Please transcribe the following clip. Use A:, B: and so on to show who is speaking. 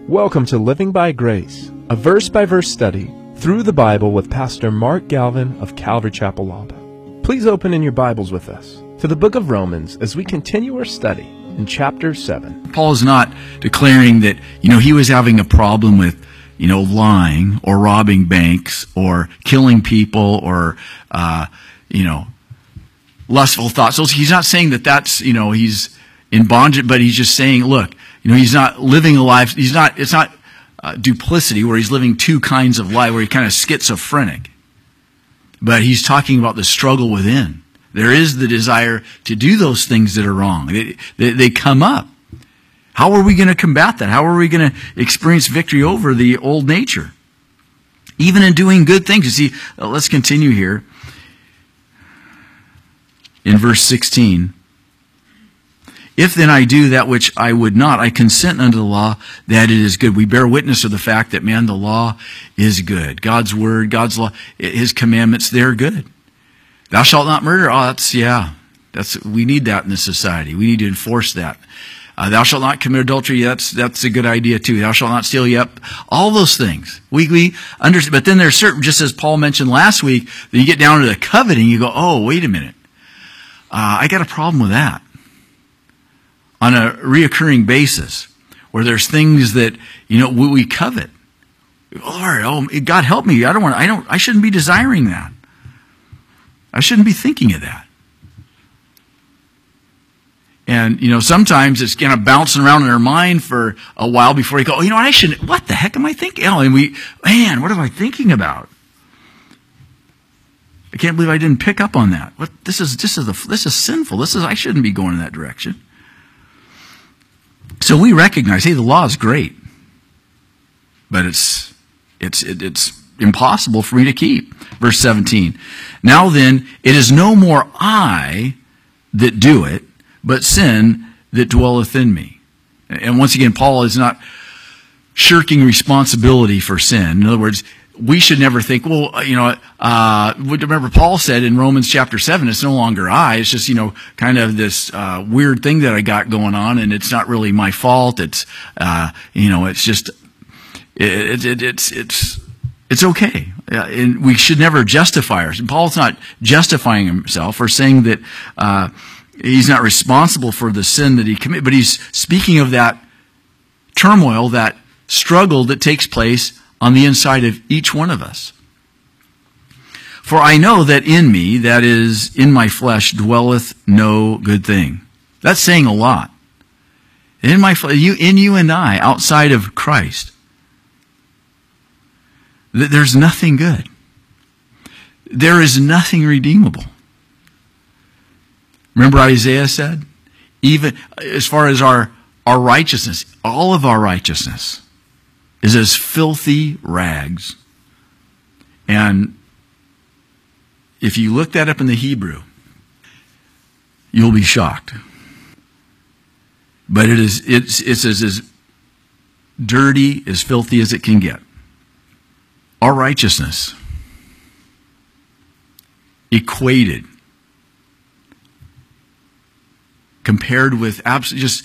A: Welcome to Living by Grace, a verse-by-verse study through the Bible with Pastor Mark Galvin of Calvary Chapel, Lampa. Please open in your Bibles with us to the book of Romans as we continue our study in chapter 7.
B: Paul is not declaring that, he was having a problem with, lying or robbing banks or killing people or, lustful thoughts. So he's not saying that that's, he's in bondage, but he's just saying, look, he's not living a life, it's not duplicity where he's living two kinds of life, where he's kind of schizophrenic. But he's talking about the struggle within. There is the desire to do those things that are wrong. They come up. How are we going to combat that? How are we going to experience victory over the old nature? Even in doing good things. You see, let's continue here. In verse 16. If then I do that which I would not, I consent unto the law that it is good. We bear witness of the fact that, the law is good. God's word, God's law, His commandments, they're good. Thou shalt not murder. We need that in this society. We need to enforce that. Thou shalt not commit adultery. That's a good idea too. Thou shalt not steal. Yep. All those things. We understand. But then there's certain, just as Paul mentioned last week, that you get down to the coveting, you go, oh, wait a minute. I got a problem with that. On a reoccurring basis, where there's things that, we covet. Lord, God help me. I shouldn't be desiring that. I shouldn't be thinking of that. And, sometimes it's kind of bouncing around in our mind for a while before you go, what the heck am I thinking? What am I thinking about? I can't believe I didn't pick up on that. This is sinful. I shouldn't be going in that direction. So we recognize, the law is great, but it's impossible for me to keep. Verse 17. Now then, it is no more I that do it, but sin that dwelleth in me. And once again, Paul is not shirking responsibility for sin. In other words, we should never think, remember Paul said in Romans chapter 7, it's no longer I, it's just, kind of this weird thing that I got going on, and it's not really my fault. It's, it's just, it's okay. And we should never justify ourselves. Paul's not justifying himself or saying that he's not responsible for the sin that he committed, but he's speaking of that turmoil, that struggle that takes place on the inside of each one of us. For I know that in me, that is, in my flesh, dwelleth no good thing. That's saying a lot. In my flesh, in you and I, outside of Christ, there's nothing good. There is nothing redeemable. Remember Isaiah said, even as far as our righteousness, all of our righteousness is as filthy rags. And if you look that up in the Hebrew, you'll be shocked. But it's as dirty, as filthy as it can get. Our righteousness equated, compared with absolutely just